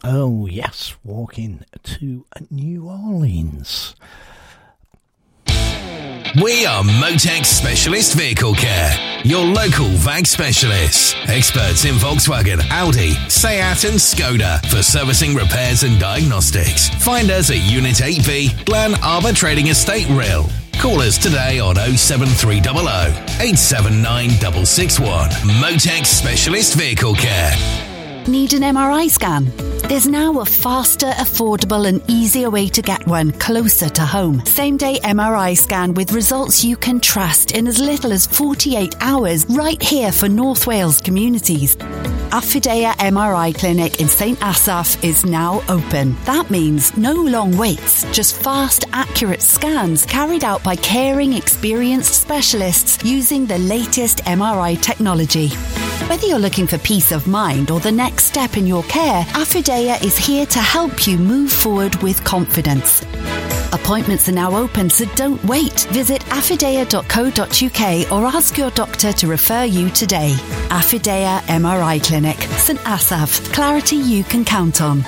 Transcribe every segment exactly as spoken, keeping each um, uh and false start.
Oh, yes, walking to New Orleans. We are Motec Specialist Vehicle Care, your local V A G specialists. Experts in Volkswagen, Audi, Seat and Skoda for servicing, repairs and diagnostics. Find us at Unit eight B, Glen Arbor Trading Estate, Rill. Call us today on oh seven three hundred, eight seven nine six six one. Motec Specialist Vehicle Care. Need an M R I scan? There's now a faster, affordable and easier way to get one closer to home. Same-day M R I scan with results you can trust in as little as forty-eight hours right here for North Wales communities. Affidea M R I Clinic in St Asaph is now open. That means no long waits, just fast, accurate scans carried out by caring, experienced specialists using the latest M R I technology. Whether you're looking for peace of mind or the next step in your care, Affidea is here to help you move forward with confidence. Appointments are now open, so don't wait. Visit affidea dot co dot uk or ask your doctor to refer you today. Affidea M R I Clinic, St Asaph. Clarity you can count on.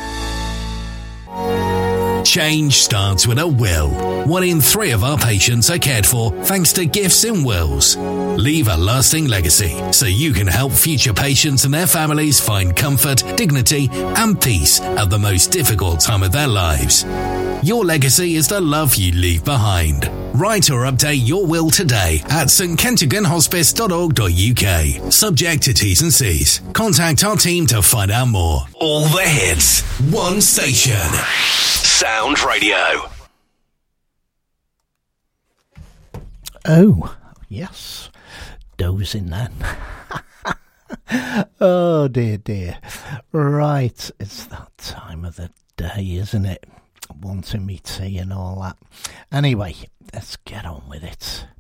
Change starts with a will. One in three of our patients are cared for thanks to gifts in wills. Leave a lasting legacy so you can help future patients and their families find comfort, dignity and peace at the most difficult time of their lives. Your legacy is the love you leave behind. Write or update your will today at st kentigern hospice dot org dot uk. Subject to T's and C's. Contact our team to find out more. All the hits. One station. Sound Radio. Oh, yes. Dozing then. Oh, dear, dear. Right, it's that time of the day, isn't it? Wanting me tea and all that. Anyway, let's get on with it.